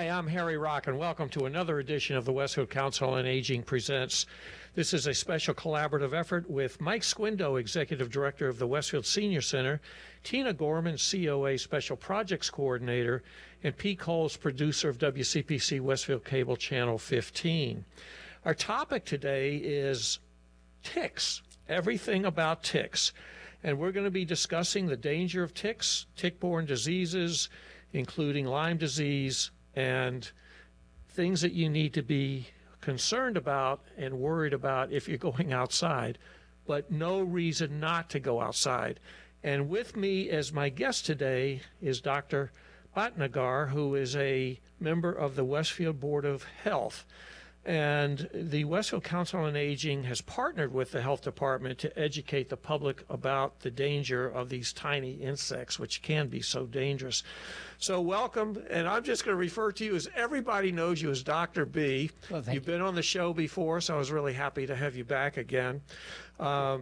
Hi, I'm Harry Rock, and welcome to another edition of the Westfield Council on Aging Presents. This is a special collaborative effort with Mike Squindo, Executive Director of the Westfield Senior Center, Tina Gorman, COA Special Projects Coordinator, and Pete Coles, producer of WCPC Westfield Cable Channel 15. Our topic today is ticks, everything about ticks. And we're going to be discussing the danger of ticks, tick-borne diseases, including Lyme disease, and things that you need to be concerned about and worried about if you're going outside, but no reason not to go outside. And with me as my guest today is Dr. Bhatnagar, who is a member of the Westfield Board of Health. And the Westfield Council on Aging has partnered with the health department to educate the public about the danger of these tiny insects, which can be so dangerous. So welcome, and I'm just going to refer to you as everybody knows you as Dr. B. Well, You've been on the show before, so I was really happy to have you back again. Now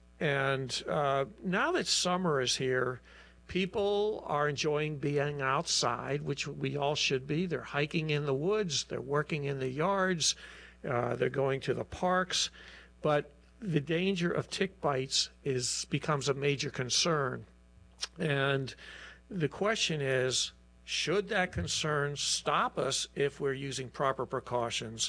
that summer is here, people are enjoying being outside, which we all should be. They're hiking in the woods, they're working in the yards, they're going to the parks, but the danger of tick bites becomes a major concern. And the question is, should that concern stop us if we're using proper precautions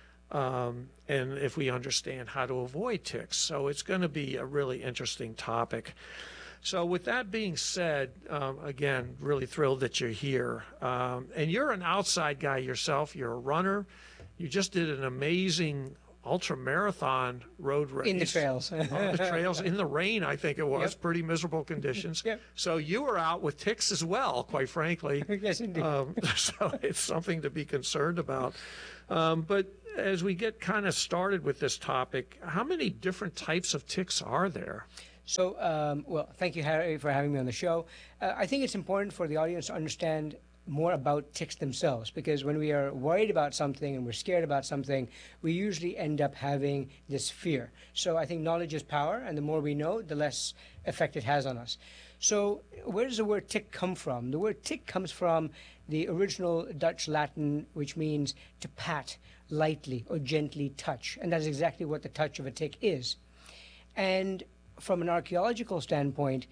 and if we understand how to avoid ticks? So it's going to be a really interesting topic. So with that being said, again, really thrilled that you're here. And you're an outside guy yourself. You're a runner. You just did an amazing ultra-marathon road race. In the trails. On the trails, in the rain, I think it was. Yep. Pretty miserable conditions. Yep. So you were out with ticks as well, quite frankly. Yes, indeed. So it's something to be concerned about. But as we get kind of started with this topic, how many different types of ticks are there? So, well, thank you, Harry, for having me on the show. I think it's important for the audience to understand more about ticks themselves, because when we are worried about something and we're scared about something, we usually end up having this fear. So I think knowledge is power, and the more we know, the less effect it has on us. So where does the word tick come from? The word tick comes from the original Dutch Latin, which means to pat, lightly or gently touch. And that's exactly what the touch of a tick is. And from an archaeological standpoint,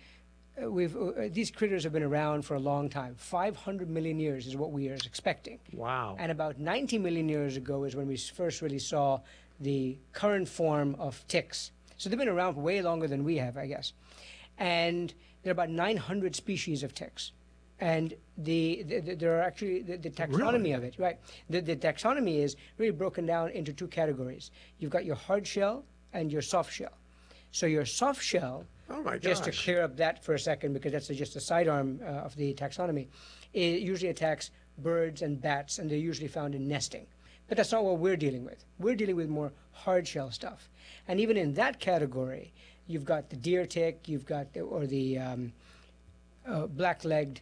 these critters have been around for a long time. 500 million years is what we are expecting. Wow. And about 90 million years ago is when we first really saw the current form of ticks. So they've been around for way longer than we have, I guess. And there are about 900 species of ticks. And there are actually the taxonomy Really? of it, right? The taxonomy is really broken down into two categories. You've got your hard shell and your soft shell. So your soft shell, Oh my just to gosh. clear up that for a second, because that's just a sidearm of the taxonomy, it usually attacks birds and bats, and they're usually found in nesting. But that's not what we're dealing with. We're dealing with more hard shell stuff. And even in that category, you've got the deer tick, you've got the black-legged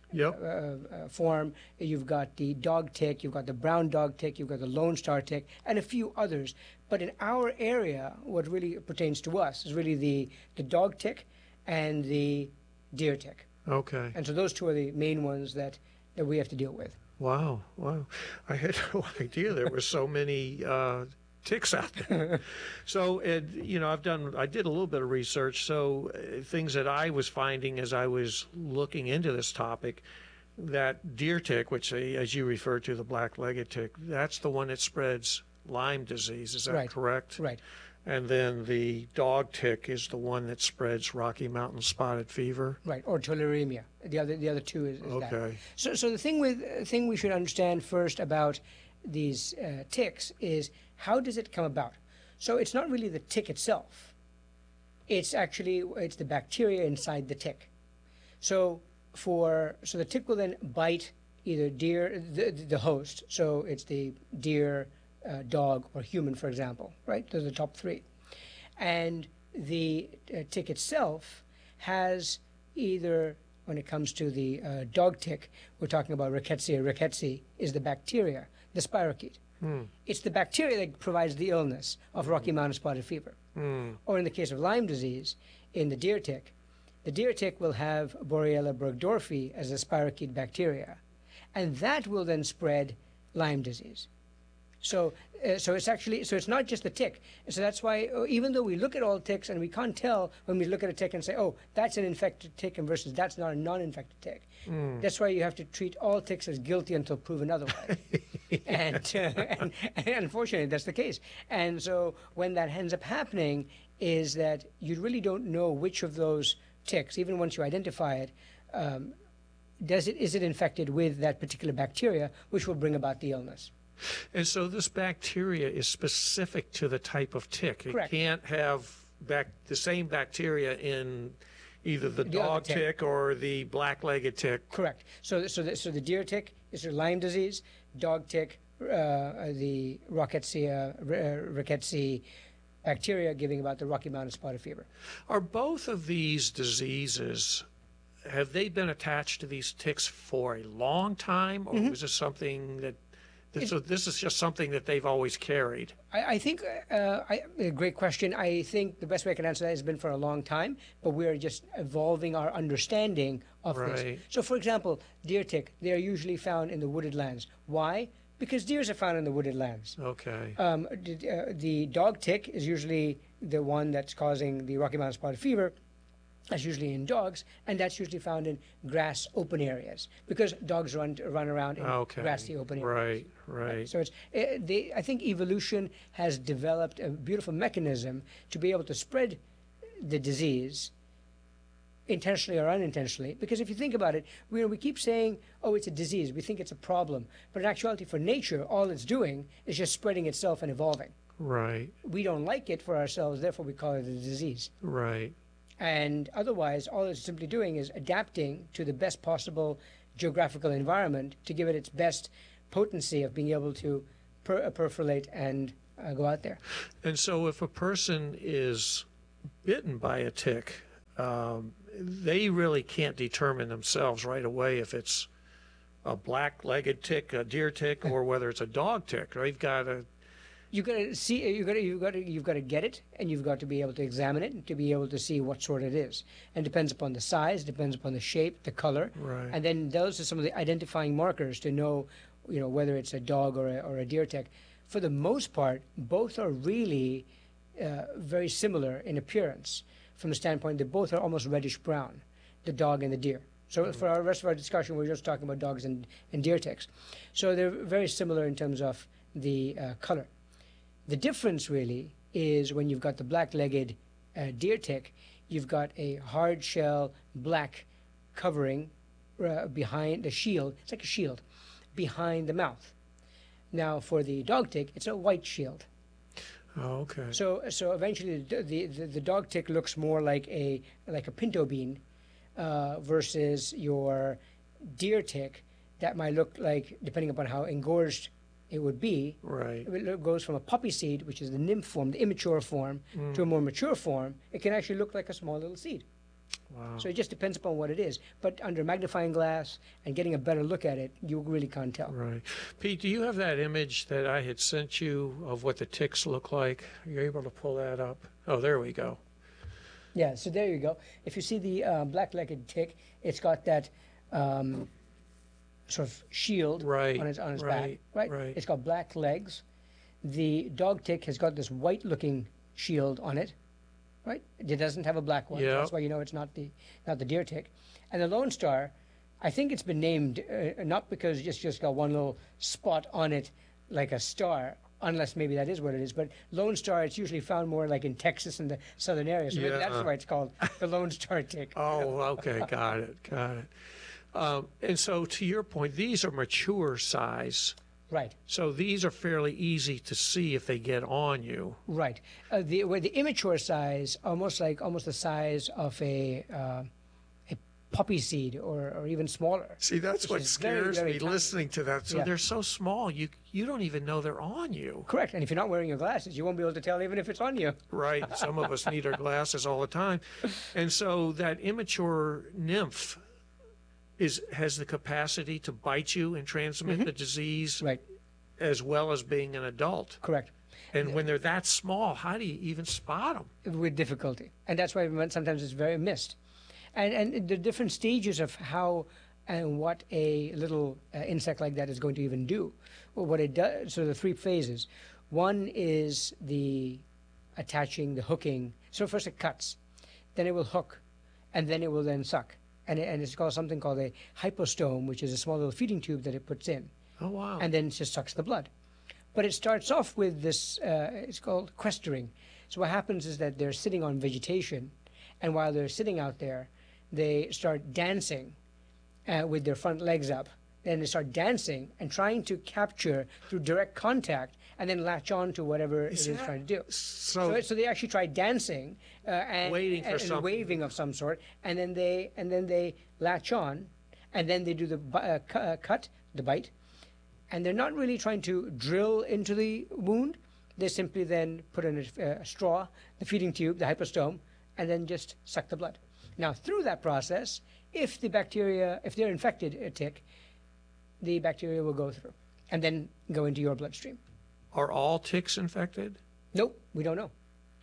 form, you've got the dog tick, you've got the brown dog tick, you've got the lone star tick, and a few others. But in our area, what really pertains to us is really the dog tick and the deer tick. Okay. And so those two are the main ones that we have to deal with. Wow. I had no idea there were so many ticks out there. So, I did a little bit of research. So things that I was finding as I was looking into this topic, that deer tick, which as you referred to, the black-legged tick, that's the one that spreads Lyme disease. Is that Right. correct? Right. And then the dog tick is the one that spreads Rocky Mountain spotted fever. Right, or tularemia. The other two is that. Okay. So the thing we should understand first about these ticks is, how does it come about? So it's not really the tick itself. It's the bacteria inside the tick. So the tick will then bite either the host. So it's the deer, dog, or human, for example. Right? Those are the top three. And the tick itself has either, when it comes to the dog tick, we're talking about Rickettsia rickettsii, is the bacteria, the spirochete. It's the bacteria that provides the illness of Rocky Mountain spotted fever. Or in the case of Lyme disease, in the deer tick will have Borrelia burgdorferi as a spirochete bacteria. and that will then spread Lyme disease. So it's actually, so it's not just the tick. So that's why, even though we look at all ticks and we can't tell when we look at a tick and say, oh, that's an infected tick and versus that's not a non-infected tick. That's why you have to treat all ticks as guilty until proven otherwise. and unfortunately, that's the case. And so when that ends up happening is that you really don't know which of those ticks, even once you identify it, is it infected with that particular bacteria, which will bring about the illness. And so this bacteria is specific to the type of tick. Correct. It can't have the same bacteria in either the The dog other tick. tick or the black-legged tick. Correct. So the deer tick is the Lyme disease, dog tick, the Rickettsia bacteria giving about the Rocky Mountain spotted fever. Are both of these diseases, have they been attached to these ticks for a long time, or was this something that, so this is just something that they've always carried? I think, a great question. I think the best way I can answer that has been for a long time, but we're just evolving our understanding of Right. this. So, for example, deer tick, they are usually found in the wooded lands. Why? Because deers are found in the wooded lands. Okay. The dog tick is usually the one that's causing the Rocky Mountain spotted fever. That's usually in dogs, and that's usually found in grass open areas because dogs run around in Okay. grassy open areas. Right. So I think evolution has developed a beautiful mechanism to be able to spread the disease intentionally or unintentionally. Because if you think about it, we keep saying, oh, it's a disease. We think it's a problem. But in actuality, for nature, all it's doing is just spreading itself and evolving. Right. We don't like it for ourselves, therefore we call it a disease. Right. And otherwise, all it's simply doing is adapting to the best possible geographical environment to give it its best potency of being able to perforate and go out there. And so if a person is bitten by a tick, they really can't determine themselves right away if it's a black-legged tick, a deer tick, or whether it's a dog tick. They've got to. You've got to see. You've got to get it, and you've got to be able to examine it and to be able to see what sort it is. And it depends upon the size, depends upon the shape, the color, Right. and then those are some of the identifying markers to know, whether it's a dog or a deer tick. For the most part, both are really very similar in appearance. From the standpoint that both are almost reddish brown, the dog and the deer. So for our rest of our discussion, we're just talking about dogs and deer ticks. So they're very similar in terms of the color. The difference really is when you've got the black-legged deer tick, you've got a hard shell black covering behind the shield. It's like a shield behind the mouth. Now for the dog tick, it's a white shield. Oh, okay. So eventually the dog tick looks more like a pinto bean versus your deer tick that might look like, depending upon how engorged it would be. Right. If it goes from a poppy seed, which is the nymph form, the immature form, to a more mature form, it can actually look like a small little seed. Wow. So it just depends upon what it is. But under magnifying glass and getting a better look at it, you really can't tell. Right. Pete, do you have that image that I had sent you of what the ticks look like? Are you able to pull that up? Oh, there we go. Yeah, so there you go. If you see the black-legged tick, it's got that sort of shield Right, on its back. right, Right? right. It's got black legs. The dog tick has got this white-looking shield on it. Right? It doesn't have a black one. Yeah. That's why you know it's not the deer tick. And the Lone Star, I think it's been named not because it's just got one little spot on it like a star, unless maybe that is what it is. But Lone Star, it's usually found more like in Texas and the southern areas. So maybe Yeah. that's why it's called the Lone Star tick. Oh, okay. Got it. And so to your point, these are mature size. Right. So these are fairly easy to see if they get on you. Right. Where the immature size, almost the size of a poppy seed or even smaller. See, that's Which what is very, scares very me tiny. listening to that. So Yeah. they're so small, you don't even know they're on you. Correct. And if you're not wearing your glasses, you won't be able to tell even if it's on you. Right. Some of us need our glasses all the time. And so that immature nymph has the capacity to bite you and transmit the disease Right. as well as being an adult. Correct. And when they're that small, how do you even spot them? With difficulty. And that's why sometimes it's very missed. And the different stages of how and what a little insect like that is going to even do. Well, what it does, so the three phases. One is the attaching, the hooking. So first it cuts, then it will hook, and then it will then suck. And it's called something called a hypostome, which is a small little feeding tube that it puts in. Oh, wow. And then it just sucks the blood. But it starts off with this, it's called questering. So what happens is that they're sitting on vegetation, and while they're sitting out there, they start dancing with their front legs up. Then they start dancing and trying to capture through direct contact and then latch on to whatever it is trying to do. So they actually try dancing and waiting for and waving of some sort, and then they latch on, and then they do the cut, the bite, and they're not really trying to drill into the wound. They simply then put in a straw, the feeding tube, the hypostome, and then just suck the blood. Now, through that process, if the bacteria, if they're infected, a tick, the bacteria will go through and then go into your bloodstream. Are all ticks infected? Nope, we don't know.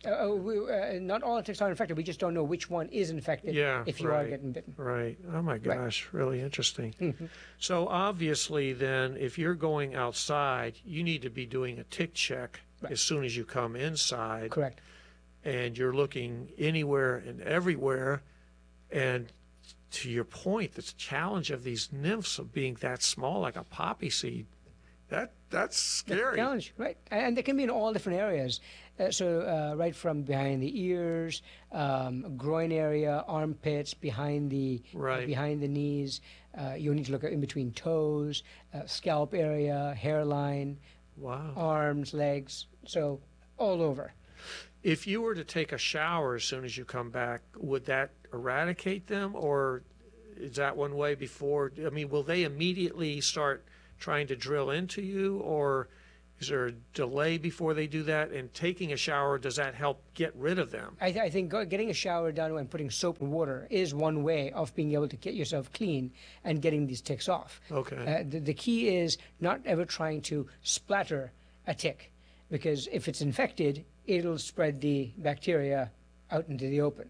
Not all ticks are infected. We just don't know which one is infected if you are getting bitten. Right. Oh, my gosh. Right. Really interesting. Mm-hmm. So, obviously, then, if you're going outside, you need to be doing a tick check as soon as you come inside. Correct. And you're looking anywhere and everywhere. And to your point, the challenge of these nymphs of being that small, like a poppy seed, that's scary. Challenge, right? And they can be in all different areas. Right from behind the ears, groin area, armpits, behind the knees. You'll need to look at in between toes, scalp area, hairline, arms, legs. So all over. If you were to take a shower as soon as you come back, would that eradicate them, or is that one way before? I mean, will they immediately start trying to drill into you, or is there a delay before they do that? And taking a shower, does that help get rid of them? I think getting a shower done and putting soap and water is one way of being able to get yourself clean and getting these ticks off. Okay. The key is not ever trying to splatter a tick, because if it's infected, it'll spread the bacteria out into the open,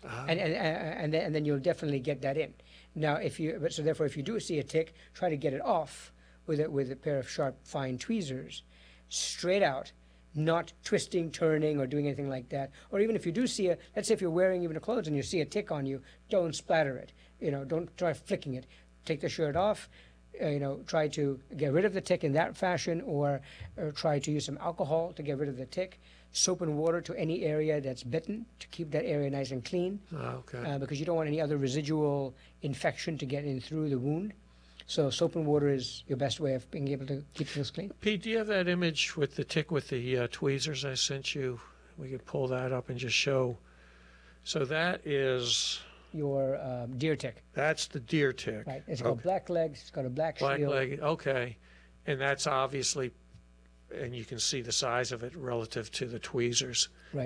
and then you'll definitely get that in. Now, if you do see a tick, try to get it off with a pair of sharp, fine tweezers, straight out, not twisting, turning, or doing anything like that. Or even if you do see let's say if you're wearing even a clothes and you see a tick on you, don't splatter it. Don't try flicking it. Take the shirt off. Try to get rid of the tick in that fashion, or try to use some alcohol to get rid of the tick. Soap and water to any area that's bitten to keep that area nice and clean. Because you don't want any other residual infection to get in through the wound. So soap and water is your best way of being able to keep things clean. Pete, do you have that image with the tick with the tweezers I sent you? We could pull that up and just show. So that is your deer tick. That's the deer tick. Right. It's got black legs. It's got a black shield. Black leg. Okay. And that's obviously, and you can see the size of it relative to the tweezers. Right.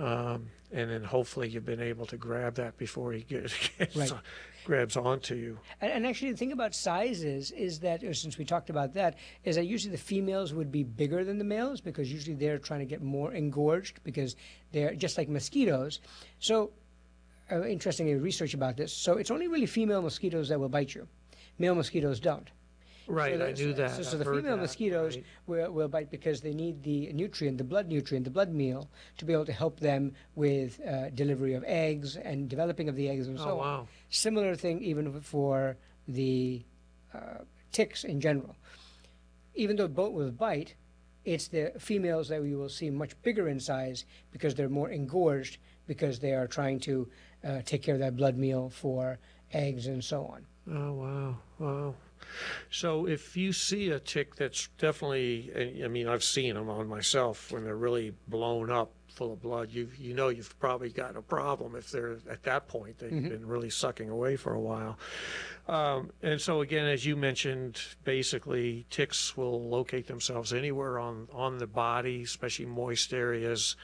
And then hopefully you've been able to grab that before he grabs onto you. And actually the thing about sizes is that, since we talked about that, is that usually the females would be bigger than the males, because usually they're trying to get more engorged, because they're just like mosquitoes. So interesting research about this. So it's only really female mosquitoes that will bite you. Male mosquitoes don't. Right, I knew that. So the female mosquitoes will bite because they need the nutrient, the blood meal, to be able to help them with delivery of eggs and developing of the eggs and so on. Similar thing even for the ticks in general. Even though both will bite, it's the females that we will see much bigger in size because they're more engorged, because they are trying to take care of that blood meal for eggs and so on. Oh, wow. So if you see a tick that's definitely, I mean, I've seen them on myself when they're really blown up full of blood, you've probably got a problem if they're at that point. They've been really sucking away for a while. And so again, as you mentioned, basically ticks will locate themselves anywhere on the body, especially moist areas.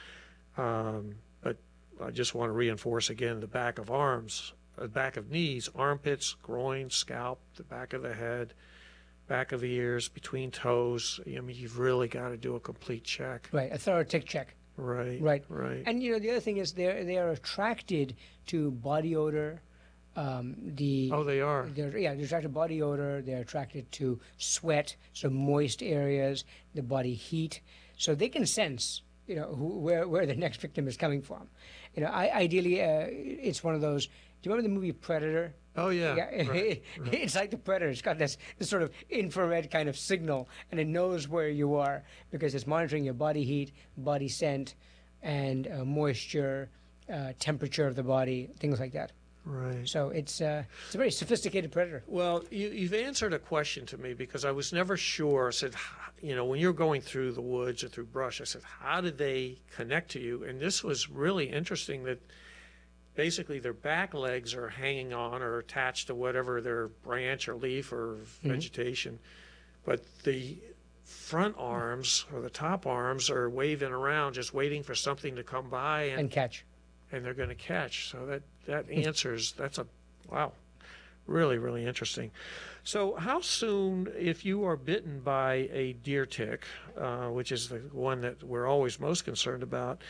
But I just want to reinforce again the back of arms. Back of knees, armpits, groin, scalp, the back of the head, back of the ears, between toes. I mean, you've really got to do a complete check. Right, a thorough tick check. Right. And the other thing is they are attracted to body odor, The Oh, they are. they're attracted to body odor. They're attracted to sweat, so moist areas, the body heat. So they can sense, where the next victim is coming from. Ideally, it's one of those. Do you remember the movie Predator? Oh, yeah. Yeah, Right. it's like the Predator. It's got this sort of infrared kind of signal, and it knows where you are because it's monitoring your body heat, body scent, and moisture, temperature of the body, things like that. Right. So it's a very sophisticated predator. Well, you've answered a question to me because I was never sure. I said, when you're going through the woods or through brush, I said, how did they connect to you? And this was really interesting that basically their back legs are hanging on or attached to whatever their branch or leaf or vegetation, but the front arms or the top arms are waving around, just waiting for something to come by And catch. and they're going to catch. So that answers. Wow, really, really interesting. So how soon, if you are bitten by a deer tick, which is the one that we're always most concerned about,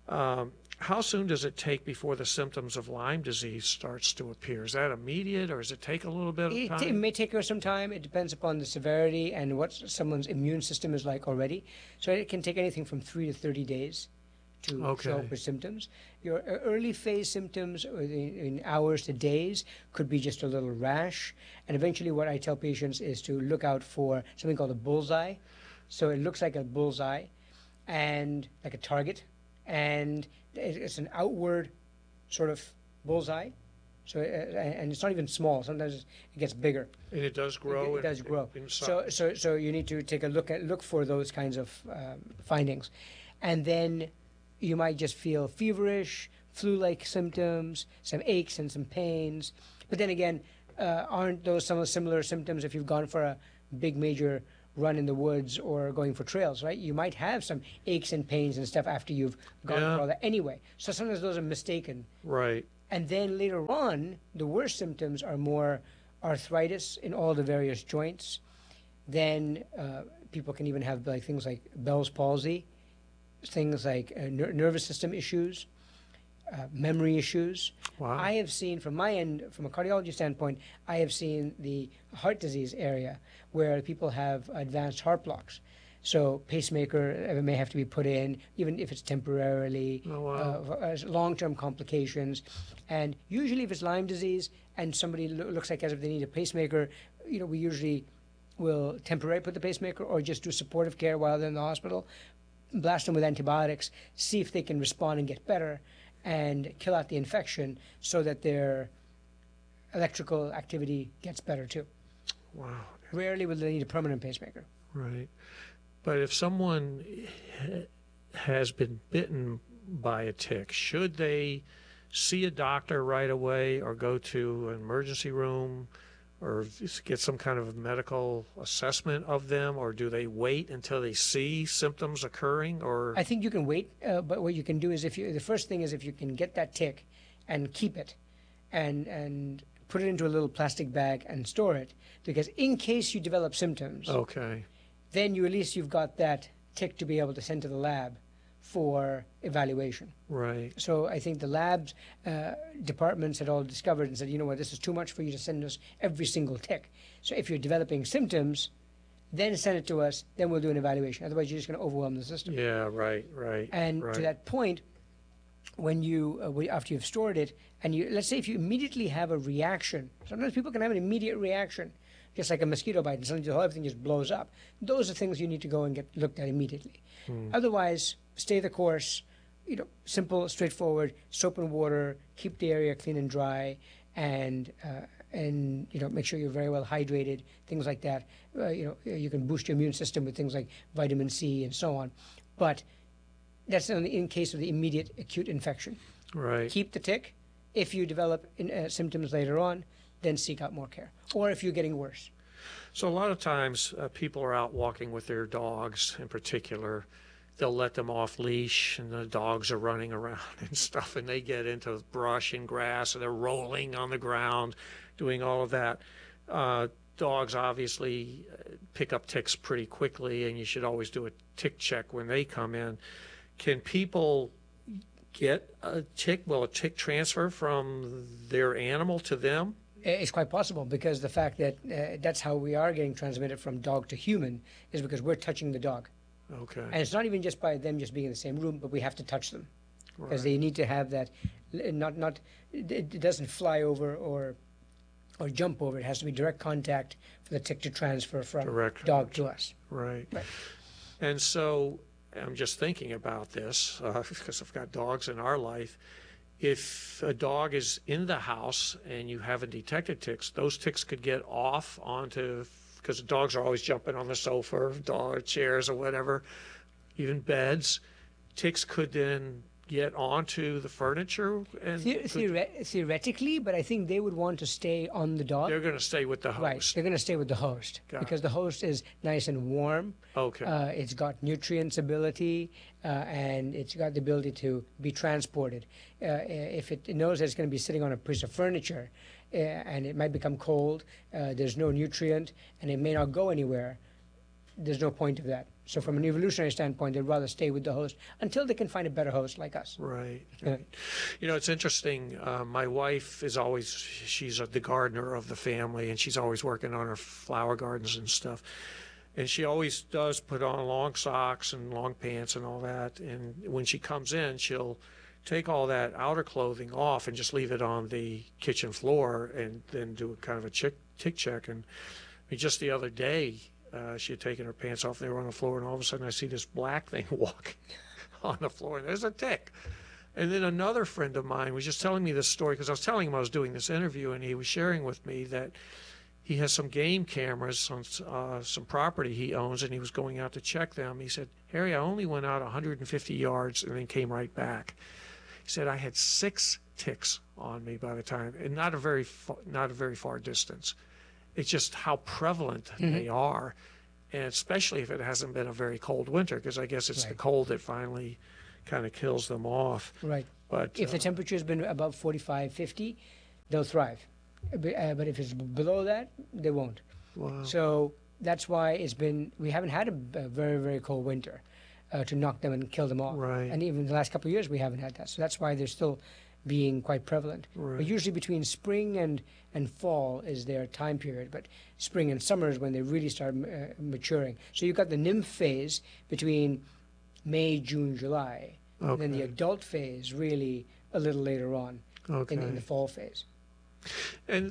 how soon does it take before the symptoms of Lyme disease starts to appear? Is that immediate, or does it take a little bit of It time? may take some time. It depends upon the severity and what someone's immune system is like already. So it can take anything from 3 to 30 days to show Okay. up with symptoms. Your early phase symptoms in hours to days could be just a little rash. And eventually what I tell patients is to look out for something called a bullseye. So it looks like a bullseye and like a target. And it's an outward sort of bullseye. So and it's not even small. Sometimes it gets bigger. And it does grow. It does grow. Inside. So you need to take a look for those kinds of findings, and then you might just feel feverish, flu-like symptoms, some aches and some pains. But then again, aren't those some of the similar symptoms if you've gone for a big major run in the woods or going for trails, right? You might have some aches and pains and stuff after you've gone Yeah. for all that anyway. So sometimes those are mistaken. Right. And then later on, the worst symptoms are more arthritis in all the various joints. Then people can even have things like Bell's palsy, things like nervous system issues, memory issues. Wow. I have seen from my end, from a cardiology standpoint, I have seen the heart disease area where people have advanced heart blocks. So pacemaker may have to be put in, even if it's temporarily, Oh, wow. as long-term complications. And usually if it's Lyme disease and somebody looks like as if they need a pacemaker, we usually will temporarily put the pacemaker or just do supportive care while they're in the hospital, blast them with antibiotics, see if they can respond and get better, and kill out the infection so that their electrical activity gets better too. Wow. Rarely will they need a permanent pacemaker. Right. But if someone has been bitten by a tick, should they see a doctor right away or go to an emergency room or get some kind of medical assessment of them, or do they wait until they see symptoms occurring? Or I think you can wait, but what you can do is the first thing is if you can get that tick and keep it and put it into a little plastic bag and store it, because in case you develop symptoms, okay, then at least you've got that tick to be able to send to the lab for evaluation. right, So I think the labs departments had all discovered and said, you know what, this is too much for you to send us every single tick. So if you're developing symptoms, then send it to us, then we'll do an evaluation. Otherwise, you're just going to overwhelm the system. yeah, right, And right. to that point, when after you've stored it, and let's say if you immediately have a reaction, sometimes people can have an immediate reaction, just like a mosquito bite, and suddenly the whole everything just blows up. Those are things you need to go and get looked at immediately. Otherwise, stay the course. Simple, straightforward, soap and water, keep the area clean and dry, and make sure you're very well hydrated, things like that. You can boost your immune system with things like vitamin C and so on. But that's only in case of the immediate acute infection. Right. Keep the tick. If you develop symptoms later on, then seek out more care. Or if you're getting worse. So a lot of times people are out walking with their dogs in particular. They'll let them off leash and the dogs are running around and stuff, and they get into brush and grass and they're rolling on the ground, doing all of that. Dogs obviously pick up ticks pretty quickly, and you should always do a tick check when they come in. Can people get a tick? Will a tick transfer from their animal to them? It's quite possible, because the fact that that's how we are getting transmitted from dog to human is because we're touching the dog. Okay. And it's not even just by them just being in the same room, but we have to touch them, because Right. they need to have that. It doesn't fly over or jump over. It has to be direct contact for the tick to transfer from Direct dog to us. Right. Right. And so I'm just thinking about this because I've got dogs in our life. If a dog is in the house and you haven't detected ticks, those ticks could get off onto, because dogs are always jumping on the sofa, dog chairs or whatever, even beds. Ticks could then get onto the furniture and Theoretically, but I think they would want to stay on the dog. they're going to stay with the Right, host. they're going to stay with the host Got because the host is nice and warm. Okay. It's got nutrients ability, and it's got the ability to be transported. If it knows that it's going to be sitting on a piece of furniture, and it might become cold, there's no nutrient, and it may not go anywhere, there's no point of that. So from an evolutionary standpoint, they'd rather stay with the host until they can find a better host like us. Right. Right. You know, it's interesting. My wife is always, she's the gardener of the family, and she's always working on her flower gardens and stuff. And she always does put on long socks and long pants and all that. And when she comes in, she'll take all that outer clothing off and just leave it on the kitchen floor and then do a kind of a tick check. And I mean, just the other day, she had taken her pants off. They were on the floor, and all of a sudden I see this black thing walking on the floor, and there's a tick. And then another friend of mine was just telling me this story because I was telling him I was doing this interview, and he was sharing with me that he has some game cameras on some property he owns, and he was going out to check them. He said, "Harry, I only went out 150 yards and then came right back." He said, "I had 6 ticks on me by the time, and not a very far distance. It's just how prevalent they are, and especially if it hasn't been a very cold winter, because I guess it's the Right. cold that finally kind of kills them off." Right. But If the temperature has been above 45, 50, they'll thrive. But if it's below that, they won't. wow. So that's why we haven't had a very, very cold winter to knock them and kill them off. Right. And even the last couple of years, we haven't had that. So that's why they're still being quite prevalent. Right. But usually between spring and fall is their time period. But spring and summer is when they really start maturing. So you've got the nymph phase between May, June, July. And then the Okay. adult phase really a little later on Okay. in the fall phase. And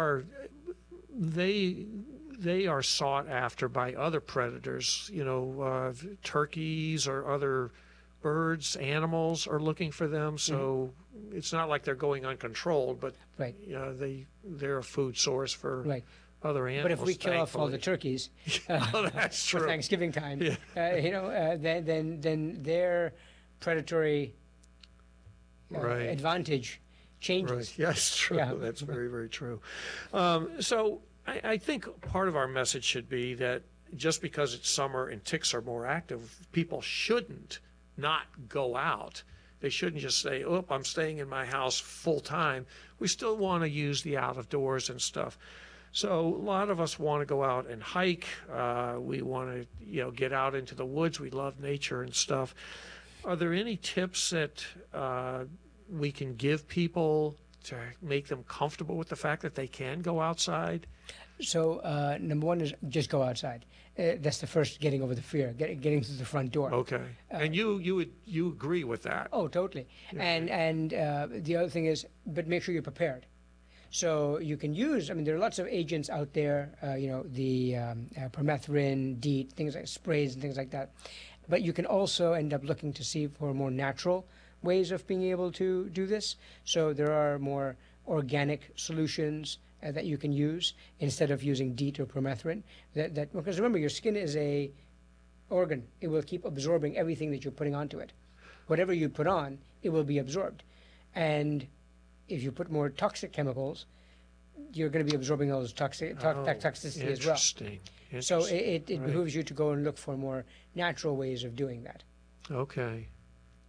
they are sought after by other predators. You know, turkeys or other birds, animals are looking for them. So it's not like they're going uncontrolled, but Right. they're a food source for Right. other animals. But if we kill off all the thankfully. turkeys Oh, that's for true. Thanksgiving time, Yeah. then their predatory Right. advantage changes. Right. Yes, true. Yeah. That's very, very true. So I think part of our message should be that just because it's summer and ticks are more active, people shouldn't not go out. They shouldn't just say, "Oh, I'm staying in my house full time." We still want to use the out of doors and stuff. So a lot of us want to go out and hike. We want to, get out into the woods. We love nature and stuff. Are there any tips that we can give people to make them comfortable with the fact that they can go outside? So number one is just go outside. That's the first getting over the fear, getting to the front door. Okay, and you agree with that? Oh, totally. And the other thing is, but make sure you're prepared. So you can use. I mean, there are lots of agents out there. The permethrin, DEET, things like sprays and things like that. But you can also end up looking to see for more natural ways of being able to do this. So there are more organic solutions that you can use instead of using DEET or permethrin. Because remember, your skin is a organ. It will keep absorbing everything that you're putting onto it. Whatever you put on, it will be absorbed. And if you put more toxic chemicals, you're going to be absorbing all those toxicity as well. Interesting. So it Right. behooves you to go and look for more natural ways of doing that. Okay.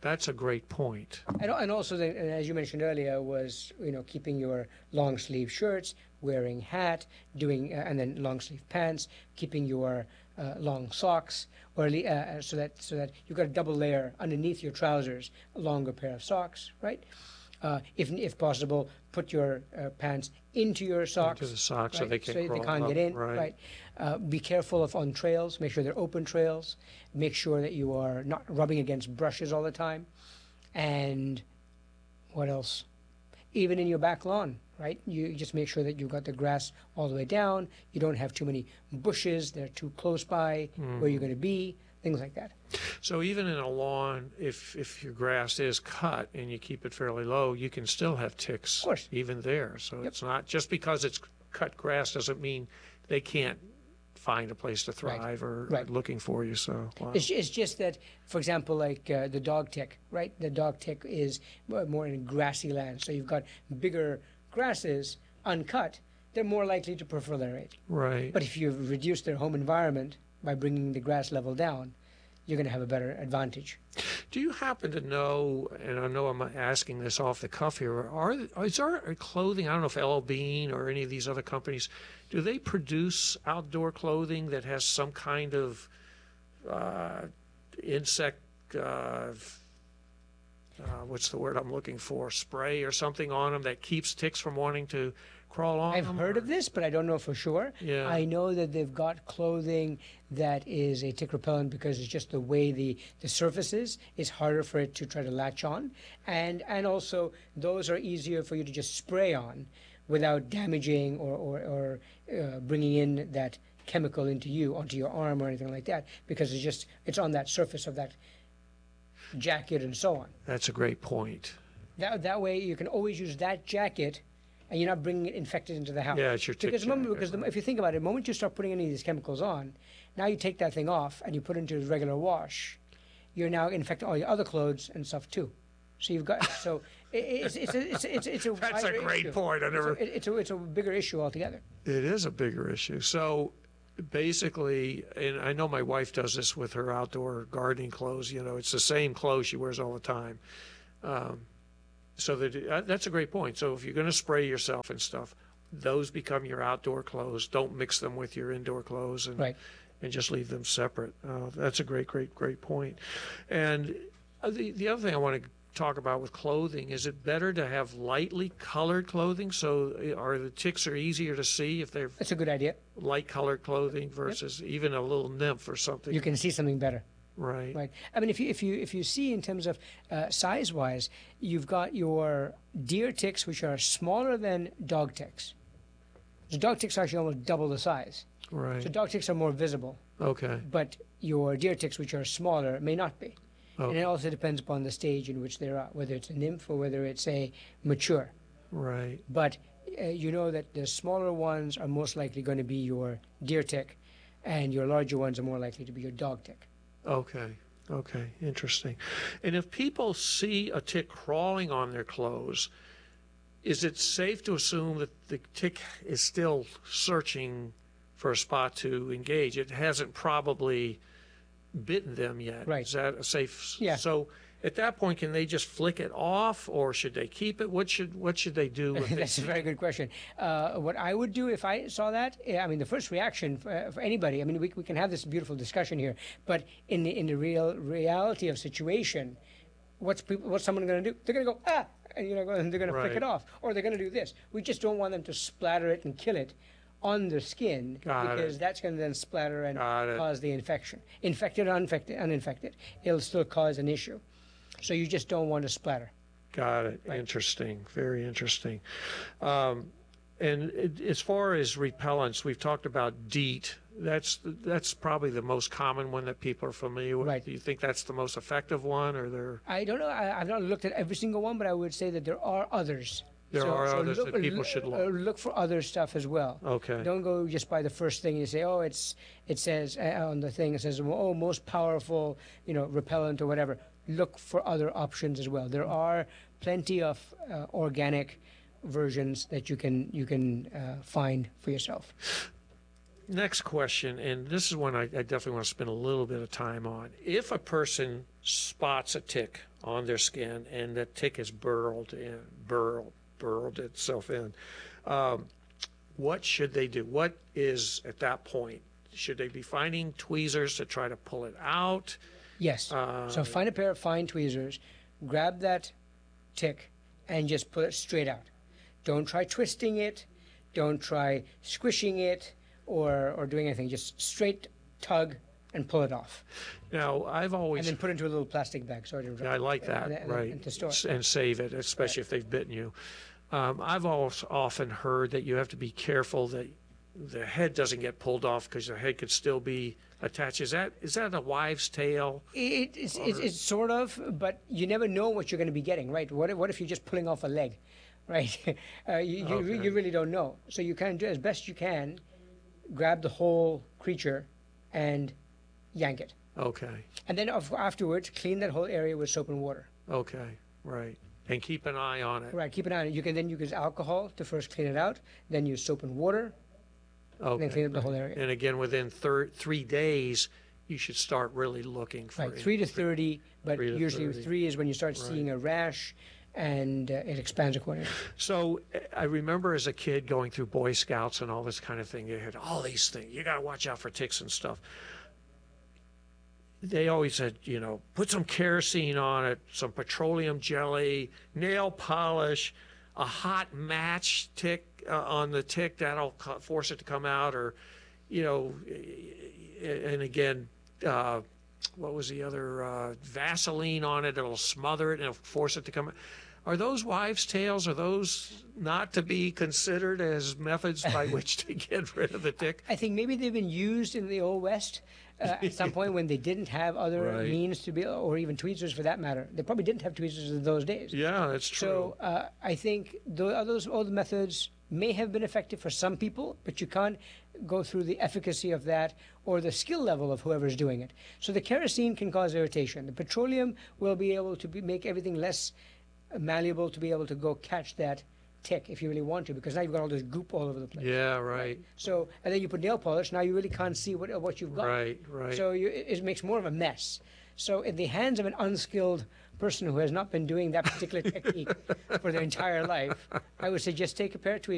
That's a great point. And also, as you mentioned earlier, was keeping your long sleeve shirts, wearing hat, doing and then long sleeve pants, keeping your long socks, or so that you've got a double layer underneath your trousers, a longer pair of socks, right? If possible, put your pants into your socks. Into the socks, right? so they can so crawl they can't up, get in. right. Be careful on trails. Make sure they're open trails. Make sure that you are not rubbing against brushes all the time. And what else? Even in your back lawn, right? You just make sure that you've got the grass all the way down. You don't have too many bushes. They're too close by where you're going to be. Things like that. So even in a lawn, if your grass is cut and you keep it fairly low, you can still have ticks Of course. even there. So it's not just because it's cut grass doesn't mean they can't find a place to thrive or looking for you. So wow. It's just that, for example, like the dog tick, right? The dog tick is more in grassy land. So you've got bigger grasses uncut. They're more likely to proliferate. Right. But if you've reduced their home environment by bringing the grass level down, you're going to have a better advantage. Do you happen to know, and I know I'm asking this off the cuff here, is there clothing, I don't know if L. Bean or any of these other companies, do they produce outdoor clothing that has some kind of insect, what's the word I'm looking for, spray or something on them that keeps ticks from wanting to crawl on I've them? heard of this, but I don't know for sure. Yeah. I know that they've got clothing that is a tick repellent because it's just the way the surface is. It's harder for it to try to latch on. And also, those are easier for you to just spray on without damaging or bringing in that chemical onto your arm or anything like that, because it's on that surface of that jacket and so on. That's a great point. That way you can always use that jacket and you're not bringing it infected into the house. Yeah, it's your tick because if you think about it, the moment you start putting any of these chemicals on, now you take that thing off and you put it into regular wash, you're now infecting all your other clothes and stuff too. So you've got it's a That's a great issue. point. It's a bigger issue altogether. It is a bigger issue. So basically, and I know my wife does this with her outdoor gardening clothes, it's the same clothes she wears all the time. So that's a great point. So if you're going to spray yourself and stuff, those become your outdoor clothes. Don't mix them with your indoor clothes and just leave them separate. That's a great point. And the other thing I want to talk about with clothing, is it better to have lightly colored clothing? So are the ticks easier to see if they're That's a good idea. light colored clothing versus even a little nymph or something? You can see something better. Right. Right. I mean, if you see in terms of size-wise, you've got your deer ticks, which are smaller than dog ticks. So dog ticks are actually almost double the size. Right. So dog ticks are more visible. Okay. But your deer ticks, which are smaller, may not be. Okay. And it also depends upon the stage in which they're at, whether it's a nymph or whether it's a mature. Right. But you know that the smaller ones are most likely going to be your deer tick, and your larger ones are more likely to be your dog tick. Okay. Interesting. And if people see a tick crawling on their clothes, is it safe to assume that the tick is still searching for a spot to engage? It hasn't probably bitten them yet. Right. Is that a safe? Yeah. So at that point, can they just flick it off, or should they keep it? What should they do? If That's a very good question. What I would do if I saw that, I mean, the first reaction for anybody, I mean, we can have this beautiful discussion here, but in the reality of situation, what's someone going to do? They're going to go, ah, and they're going to flick it off, or they're going to do this. We just don't want them to splatter it and kill it on the skin, because that's going to then splatter and cause the infection. Infected or uninfected, it'll still cause an issue. So you just don't want to splatter. Got it. Right. Interesting. Very interesting. As far as repellents, we've talked about DEET. That's probably the most common one that people are familiar with. Right. Do you think that's the most effective one, or there? I don't know. I've not looked at every single one, but I would say that there are others. There are others that people should look. Look for other stuff as well. Okay. Don't go just by the first thing you say. Oh, it says on the thing. It says, oh, most powerful, repellent or whatever. Look for other options as well. There are plenty of organic versions that you can find for yourself. Next question, and this is one I definitely want to spend a little bit of time on. If a person spots a tick on their skin, and the tick has burrowed itself in. What should they do? What is at that point? Should they be finding tweezers to try to pull it out? Yes. So find a pair of fine tweezers, grab that tick, and just pull it straight out. Don't try twisting it. Don't try squishing it or doing anything. Just straight tug and pull it off. Now, I've always... And then put it into a little plastic bag. Sorry to interrupt. Yeah, I like that, right. And to store it. And save it, especially if they've bitten you. I've always often heard that you have to be careful that the head doesn't get pulled off because the head could still be attached. Is that a wives' tale? It's sort of, but you never know what you're going to be getting, right? What if you're just pulling off a leg, right? You really don't know. So you can do as best you can, grab the whole creature and yank it. Okay. And then afterwards, clean that whole area with soap and water. Okay, right. And keep an eye on it. Right, keep an eye on it. You can then use alcohol to first clean it out, then use soap and water, Okay. and then clean up the whole area. And again, within 3 days, you should start really looking for Right, 3 to 30, but 3 to usually 30. 3 is when you start seeing a rash, and it expands accordingly. So I remember as a kid going through Boy Scouts and all this kind of thing, you had all these things. You got to watch out for ticks and stuff. They always said, put some kerosene on it, some petroleum jelly, nail polish, a hot match tick on the tick, that'll force it to come out, or, and again, what was the other, Vaseline on it, it'll smother it and it'll force it to come out. Are those wives' tales? Are those not to be considered as methods by which to get rid of the tick? I think maybe they've been used in the Old West at some point when they didn't have other Right. means to be, or even tweezers for that matter. They probably didn't have tweezers in those days. Yeah, that's true. So I think those old methods may have been effective for some people, but you can't go through the efficacy of that or the skill level of whoever's doing it. So the kerosene can cause irritation. The petroleum will be able to make everything less malleable to be able to go catch that tick if you really want to, because now you've got all this goop all over the place. Yeah, right. So, and then you put nail polish, now you really can't see what you've got. Right. So it makes more of a mess. So in the hands of an unskilled person who has not been doing that particular technique for their entire life, I would suggest take a pair of tweezers.